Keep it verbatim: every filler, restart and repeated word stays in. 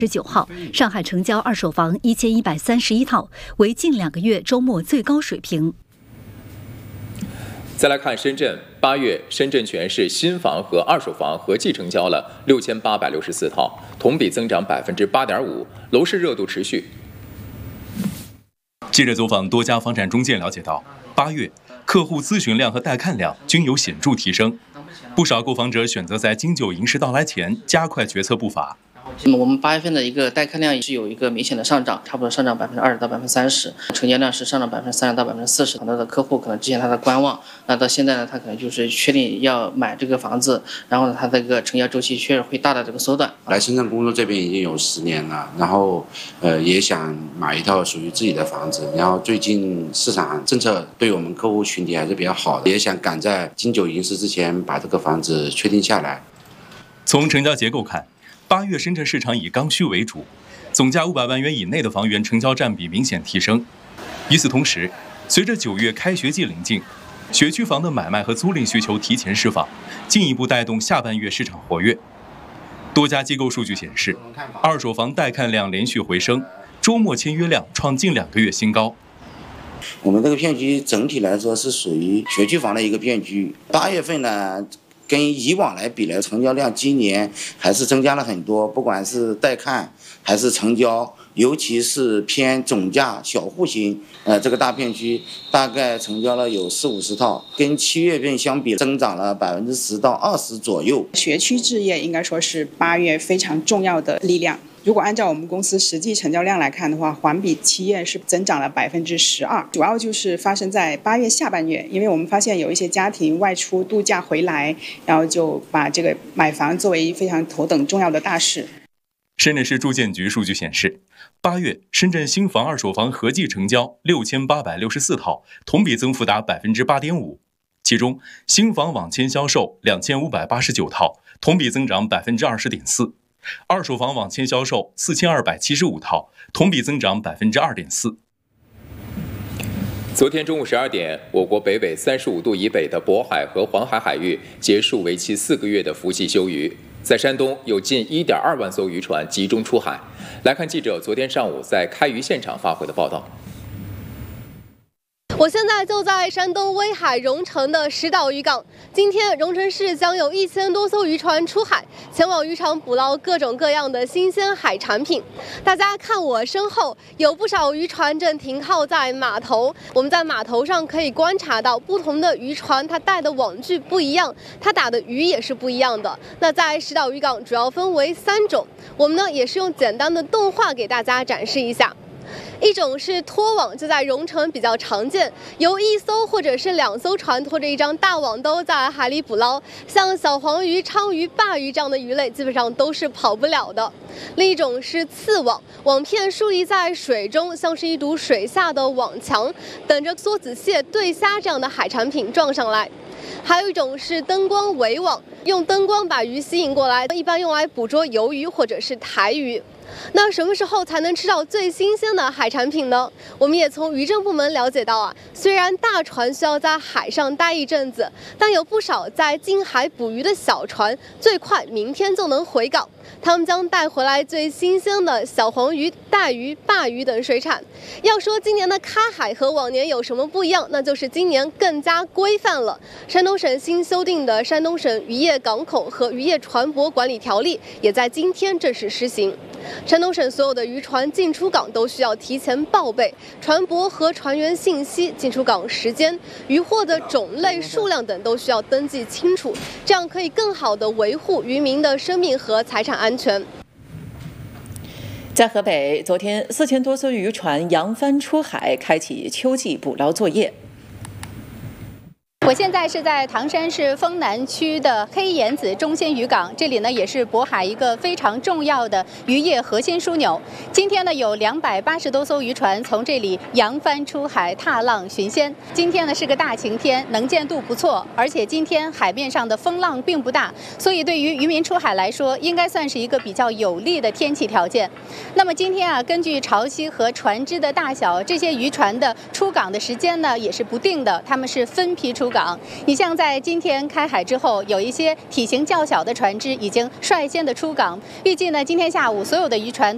十九号，上海成交二手房一千一百三十一套，为近两个月周末最高水平。 再来看深圳，八月深圳全市新房和二手房合计成交了六千八百六十四套，同比增长百分之八点五，楼市热度持续。 记者走访多家房产中介了解到，八月客户咨询量和带看量均有显著提升，不少购房者选择在金九银十到来前加快决策步伐。 那么我们八月份的一个带看量是有一个明显的上涨，差不多上涨百分之二十到百分之三十，成交量是上涨百分之三十到百分之四十。很多的客户可能之前他的观望，那到现在呢，他可能就是确定要买这个房子，然后呢，他这个成交周期确实会大大这个缩短。 来深圳工作这边已经有十年了，然后呃也想买一套属于自己的房子，然后最近市场政策对我们客户群体还是比较好的，也想赶在金九银十之前把这个房子确定下来。 从成交结构看，八月深圳市场以刚需为主，总价五百万元以内的房源成交占比明显提升。与此同时，随着九月开学季临近，学区房的买卖和租赁需求提前释放，进一步带动下半月市场活跃。多家机构数据显示，二手房带看量连续回升，周末签约量创近两个月新高。 我们这个片区整体来说是属于学区房的一个片区，八月份呢，跟以往来比呢，成交量今年还是增加了很多，不管是带看还是成交，尤其是偏总价小户型，呃，这个大片区大概成交了有四五十套，跟七月份相比增长了百分之十到二十左右。 学区置业应该说是八月非常重要的力量。如果按照我们公司实际成交量来看的话，环比七月是增长了百分之十二，主要就是发生在八月下半月，因为我们发现有一些家庭外出度假回来，然后就把这个买房作为非常头等重要的大事。 深圳市住建局数据显示，八月深圳新房、二手房合计成交六千八百六十四套，同比增幅达百分之八点五。其中，新房网签销售两千五百八十九套，同比增长百分之二十点四。二手房网签销售四千二百七十五套，同比增长百分之二点四。 昨天中午十二点，我国北纬三十五度以北的渤海和黄海海域结束为期四个月的伏季休渔。在山东，有近一点二万艘渔船集中出海。来看记者昨天上午在开渔现场发回的报道。 我现在就在山东威海荣成的石岛渔港。今天，荣成市将有一千多艘渔船出海，前往渔场捕捞各种各样的新鲜海产品。大家看我身后，有不少渔船正停靠在码头。我们在码头上可以观察到，不同的渔船它带的网具不一样，它打的鱼也是不一样的。那在石岛渔港主要分为三种，我们呢也是用简单的动画给大家展示一下。一种是拖网，就在荣成比较常见，由一艘或者是两艘船拖着一张大网兜在海里捕捞，像小黄鱼、鲳鱼、鲅鱼这样的鱼类基本上都是跑不了的。另一种是刺网，网片竖立在水中，像是一堵水下的网墙，等着梭子蟹、对虾这样的海产品撞上来。还有一种是灯光围网，用灯光把鱼吸引过来，一般用来捕捉鱿鱼或者是台鱼。那什么时候才能吃到最新鲜的海产品呢？我们也从渔政部门了解到啊，虽然大船需要在海上待一阵子，但有不少在近海捕鱼的小船，最快明天就能回港。他们将带回来最新鲜的小黄鱼、带鱼、鲅鱼等水产。要说今年的开海和往年有什么不一样，那就是今年更加规范了。山东省新修订的《山东省渔业港口和渔业船舶管理条例》也在今天正式施行。山东省所有的渔船进出港都需要提前报备船舶和船员信息、进出港时间、渔获的种类、数量等都需要登记清楚，这样可以更好地维护渔民的生命和财产安全。 在河北，昨天四千多艘渔船扬帆出海，开启秋季捕捞作业。 我现在是在唐山市丰南区的黑岩子中心渔港，这里呢也是渤海一个非常重要的渔业核心枢纽。今天呢有两百八十多艘渔船从这里扬帆出海，踏浪寻仙。今天呢是个大晴天，能见度不错，而且今天海面上的风浪并不大，所以对于渔民出海来说，应该算是一个比较有利的天气条件。那么今天啊，根据潮汐和船只的大小，这些渔船的出港的时间呢也是不定的，他们是分批出港。你像在今天开海之后，有一些体型较小的船只已经率先的出港，预计呢今天下午所有的渔船